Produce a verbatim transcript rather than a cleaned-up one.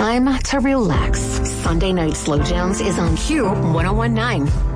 time to relax. Sunday Night Slow Jams is on Q ten nineteen.